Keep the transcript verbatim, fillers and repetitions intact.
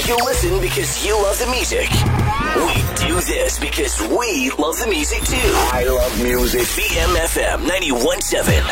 You listen because you love the music. We do this because we love the music too. I love music. B M F M ninety-one point seven.